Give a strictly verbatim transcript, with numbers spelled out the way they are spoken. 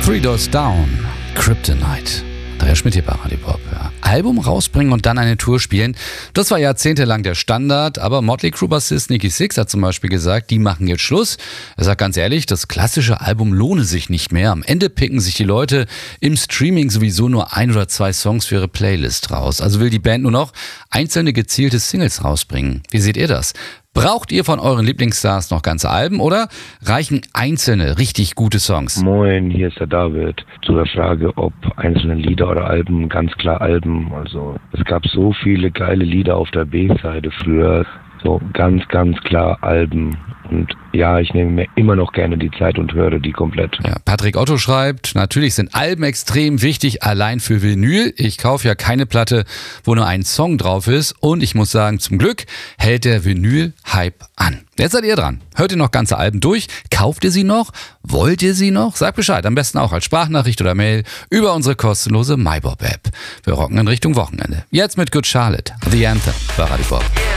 Three Doors Down, Kryptonite. Andreas Schmidt hier bei Radio Pop. Ja. Album rausbringen und dann eine Tour spielen, das war jahrzehntelang der Standard, aber Motley Crue-Bassist Nikki Sixx hat zum Beispiel gesagt, die machen jetzt Schluss. Er sagt ganz ehrlich, das klassische Album lohne sich nicht mehr. Am Ende picken sich die Leute im Streaming sowieso nur ein oder zwei Songs für ihre Playlist raus. Also will die Band nur noch einzelne gezielte Singles rausbringen. Wie seht ihr das? Braucht ihr von euren Lieblingsstars noch ganze Alben oder reichen einzelne, richtig gute Songs? Moin, hier ist der David. Zu der Frage, ob einzelne Lieder oder Alben, ganz klar Alben. Also es gab so viele geile Lieder auf der B-Seite früher. So ganz, ganz klar Alben. Und ja, ich nehme mir immer noch gerne die Zeit und höre die komplett. Ja, Patrick Otto schreibt, natürlich sind Alben extrem wichtig, allein für Vinyl. Ich kaufe ja keine Platte, wo nur ein Song drauf ist. Und ich muss sagen, zum Glück hält der Vinyl-Hype an. Jetzt seid ihr dran. Hört ihr noch ganze Alben durch? Kauft ihr sie noch? Wollt ihr sie noch? Sagt Bescheid, am besten auch als Sprachnachricht oder Mail über unsere kostenlose MyBob-App. Wir rocken in Richtung Wochenende. Jetzt mit Good Charlotte, The Anthem bei Radio Pop.